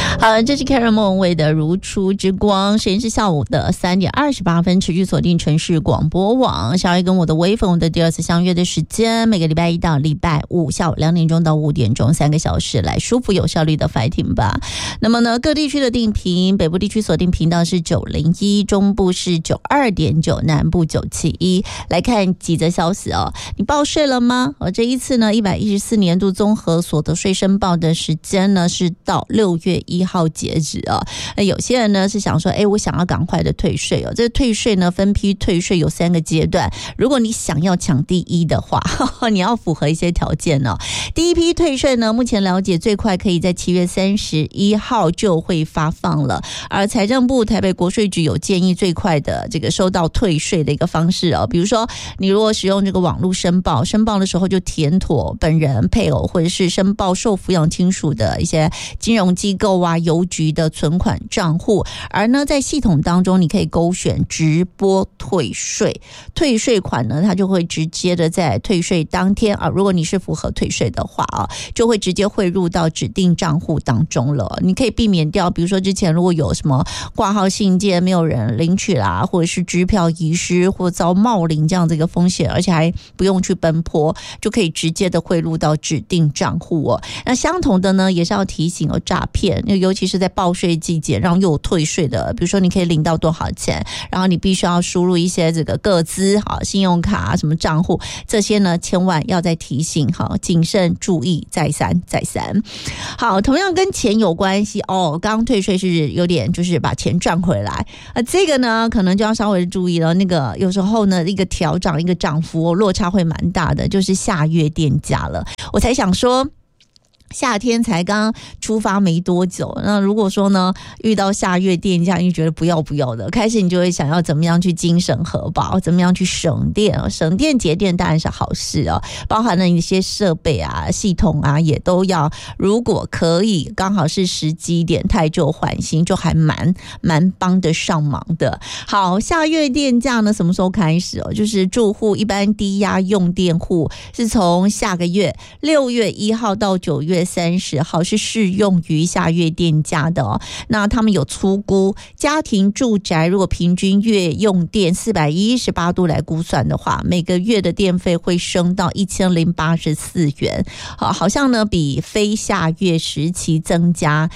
好，这是 Karen 莫文蔚的如初之光，时间是下午的3点28分，持续锁定城市广播网，小爱跟我的微粉的第二次相约的时间，每个礼拜一到礼拜五下午2点钟到5点钟，3个小时来舒服有效率的 fighting 吧。那么呢，各地区的定频，北部地区锁定频道是901，中部是92.9，南部971。来看几则消息哦，你报税了吗？这一次呢，114年度综合所得税申报的时间呢是到6月1号截止哦。有些人呢是想说，我想要赶快的退税哦。这个退税呢，分批退税有3个阶段。如果你想要抢第一的话，你要符合一些条件哦。第一批退税呢，目前了解最快可以在7月31号就会发放了。而财政部台北国税局有建议最快的这个收到退税的一个方式哦，比如说你如果使用这个网络申报的时候就填妥本人、配偶或者是申报受抚养亲属的一些金融机构啊、邮局的存款账户。而呢，在系统当中，你可以勾选直播退税，退税款呢，它就会直接的在退税当天啊，如果你是符合退税的话啊，就会直接汇入到指定账户当中了。你可以避免掉，比如说之前如果有什么挂号信件没有人领取啦，或者是支票遗失或遭冒领这样的一个风险，而且还不用去奔波，就可以直接的汇入到指定账户哦。那相同的呢，也是要提醒诈骗，尤其是在报税季节，然后又有退税的，比如说你可以领到多少钱，然后你必须要输入一些这个个资、信用卡什么账户，这些呢千万要再提醒，谨慎注意，再三。好，同样跟钱有关系哦。刚刚退税是有点就是把钱赚回来，这个呢可能就要稍微注意了。那个有时候呢，一个调涨一个涨幅落差会蛮大的，就是下月电价了。我才想说，夏天才刚出发没多久，那如果说呢遇到下月电价，你觉得不要的，开始你就会想要怎么样去精省荷包，怎么样去省电，省电节电当然是好事哦，包含了一些设备啊、系统啊也都要，如果可以刚好是时机点汰旧换新，就还蛮帮得上忙的。好，下月电价呢什么时候开始哦？就是住户一般低压用电户是从下个月6月1号到9月30号是适用于下月电价的哦。那他们有粗估，家庭住宅如果平均月用电418度来估算的话，每个月的电费会升到1084元，好像呢比非下月时期增加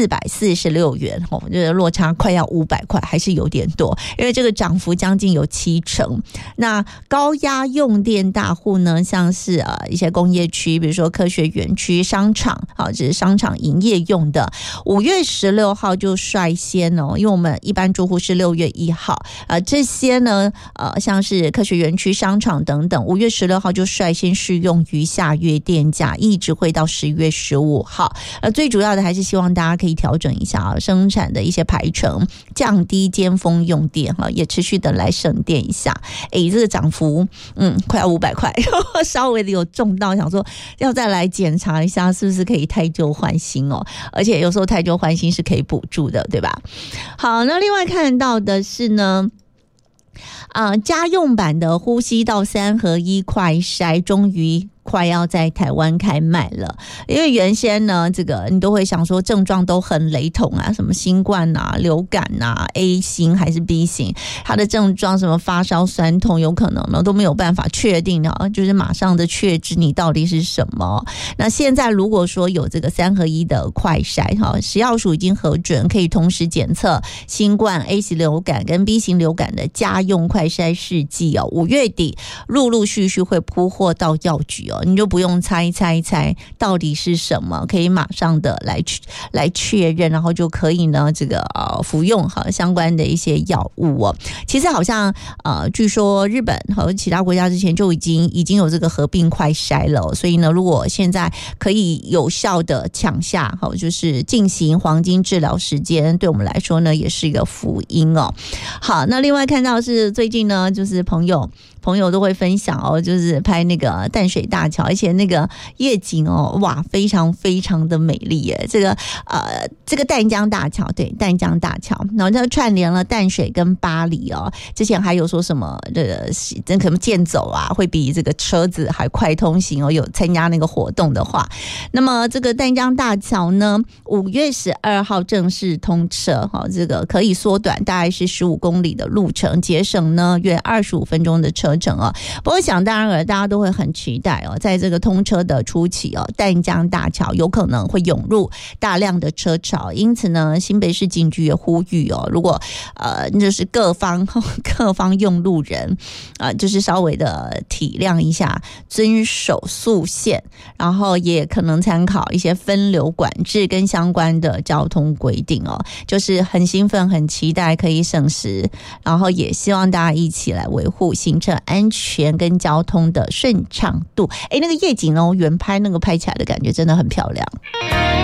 446元，这个落差快要500块，还是有点多，因为这个涨幅将近有70%。那高压用电大户呢，像是一些工业区，比如说科学园区、商场，这是商场营业用的，5月16号就率先哦，因为我们一般住户是6月1号，这些呢像是科学园区、商场等等，5月16号就率先适用于下月电价，一直会到10月15号。最主要的还是希望大家可以调整一下生产的一些排程，降低尖峰用电，也持续的来省电一下。这个涨幅快要500块，稍微的有重到想说要再来检查一下是不是可以汰旧换新哦，而且有时候汰旧换新是可以补助的，对吧？好，那另外看到的是呢，家用版的呼吸道3合1快筛终于快要在台湾开卖了。因为原先呢，这个你都会想说症状都很雷同啊，什么新冠啊、流感啊、A 型还是 B 型，它的症状什么发烧、酸痛，有可能呢都没有办法确定啊，就是马上的确知你到底是什么。那现在如果说有这个3合1的快筛，食药署已经核准，可以同时检测新冠、A 型流感跟 B 型流感的家用快筛试剂哦，5月底陆续会铺货到药局哦，你就不用猜到底是什么，可以马上的来确认，然后就可以呢这个服用相关的一些药物哦。其实好像据说日本和其他国家之前就已经有这个合并快筛了，所以呢如果现在可以有效的抢下就是进行黄金治疗时间，对我们来说呢也是一个福音哦。好，那另外看到是最近呢就是朋友朋友都会分享哦，就是拍那个淡水大桥，而且那个夜景哦，哇，非常非常的美丽耶。这个淡江大桥，对，淡江大桥，然后它串联了淡水跟巴黎哦。之前还有说什么可能健走啊，会比这个车子还快通行哦。有参加那个活动的话，那么这个淡江大桥呢，5月12号正式通车，这个可以缩短大概是15公里的路程，节省呢约25分钟的车程哦。不过想当然大家都会很期待哦，在这个通车的初期哦，淡江大桥有可能会涌入大量的车潮，因此呢，新北市警局也呼吁哦，如果就是各方用路人就是稍微的体谅一下，遵守速限，然后也可能参考一些分流管制跟相关的交通规定哦。就是很兴奋很期待可以省时，然后也希望大家一起来维护行车安全跟交通的顺畅度。那个夜景哦，远拍那个拍起来的感觉真的很漂亮。